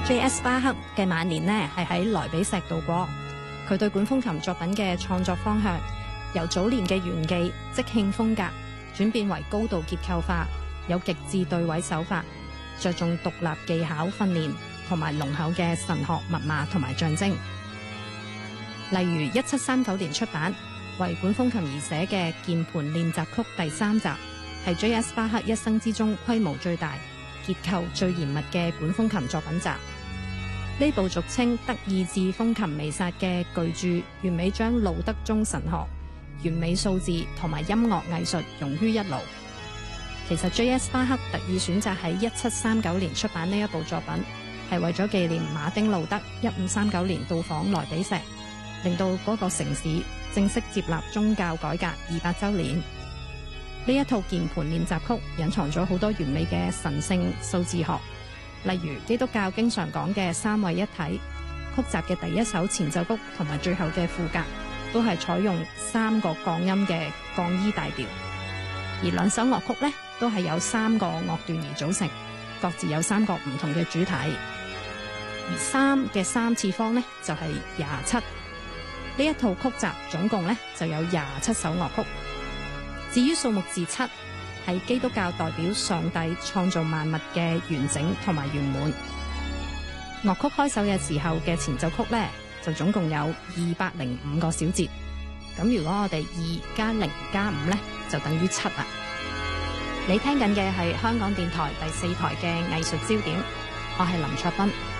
J.S. 巴克嘅晚年呢係喺萊比錫度過。佢對管風琴作品嘅創作方向，由早年嘅炫技即興風格轉變為高度結構化，有極致對位手法，着重獨立技巧訓練同埋濃厚嘅神學密碼同埋象徵。例如1739年出版為管風琴而寫嘅鍵盤練習曲第3集，係 J.S. 巴克一生之中規模最大、結構最嚴密嘅管風琴作品集。呢部俗稱德意志風琴彌撒嘅巨著，完美將路德宗神學、完美數字同埋音樂藝術融於一爐。其實 J.S. 巴克特意選擇喺1739年出版呢一部作品，係為咗紀念馬丁路德1539年到訪萊比錫，令到嗰個城市正式接納宗教改革200週年。呢一套鍵盤練習曲隱藏咗好多完美嘅神聖數字學，例如基督教經常講嘅三位一體。曲集嘅第一首前奏曲同埋最後嘅副歌都係採用3個降音嘅降 E 大調，而兩首樂曲呢都係有3個樂段而組成，各自有3個唔同嘅主題。而3嘅3次方呢就係27。呢一套曲集總共呢就有27首樂曲。至於數目字7，係基督教代表上帝創造萬物嘅完整同埋圓滿。樂曲開首嘅時候嘅前奏曲呢，就總共有205個小節。咁如果我哋2加0加5呢，就等於7啦。你聽緊嘅係香港電台第4台嘅藝術焦點，我係林卓斌。